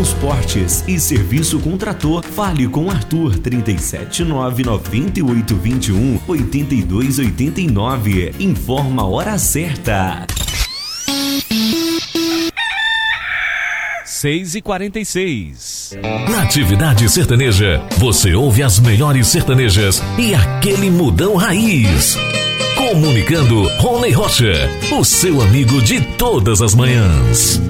Transportes e serviço com trator. Fale com Arthur 37998218289. Informa a hora certa. 6h46. Na Atividade Sertaneja, você ouve as melhores sertanejas e aquele mudão raiz. Comunicando Rony Rocha, o seu amigo de todas as manhãs.